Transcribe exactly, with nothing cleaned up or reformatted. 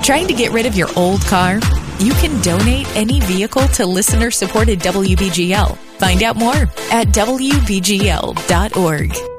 Trying to get rid of your old car? You can donate any vehicle to listener-supported W B G L. Find out more at W B G L dot org.